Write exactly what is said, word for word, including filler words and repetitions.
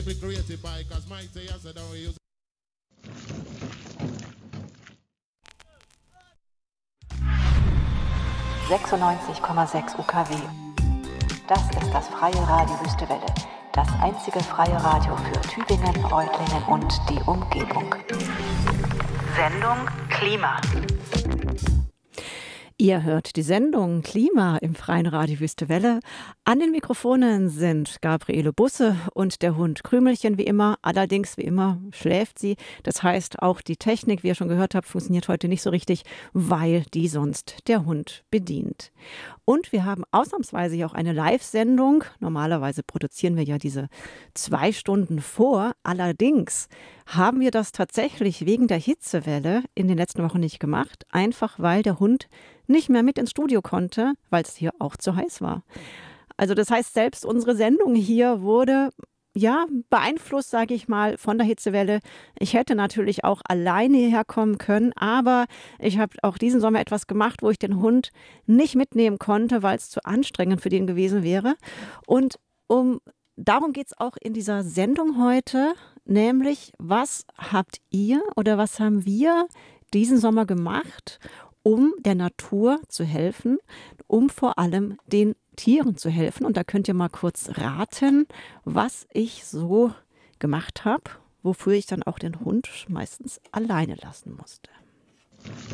sechsundneunzig Komma sechs U K W. Das ist das freie Radio Wüstewelle. Das einzige freie Radio für Tübingen, Reutlingen und die Umgebung. Sendung Klima. Ihr hört die Sendung Klima im freien Radio Wüstewelle. An den Mikrofonen sind Gabriele Busse und der Hund Krümelchen wie immer. Allerdings wie immer schläft sie. Das heißt, auch die Technik, wie ihr schon gehört habt, funktioniert heute nicht so richtig, weil die sonst der Hund bedient. Und wir haben ausnahmsweise ja auch eine Live-Sendung. Normalerweise produzieren wir ja diese zwei Stunden vor. Allerdings haben wir das tatsächlich wegen der Hitzewelle in den letzten Wochen nicht gemacht. Einfach weil der Hund nicht mehr mit ins Studio konnte, weil es hier auch zu heiß war. Also das heißt, selbst unsere Sendung hier wurde ja beeinflusst, sage ich mal, von der Hitzewelle. Ich hätte natürlich auch alleine hierher kommen können, aber ich habe auch diesen Sommer etwas gemacht, wo ich den Hund nicht mitnehmen konnte, weil es zu anstrengend für den gewesen wäre. Und um darum geht es auch in dieser Sendung heute, nämlich was habt ihr oder was haben wir diesen Sommer gemacht, um der Natur zu helfen, um vor allem den Tieren zu helfen. Und da könnt ihr mal kurz raten, was ich so gemacht habe, wofür ich dann auch den Hund meistens alleine lassen musste.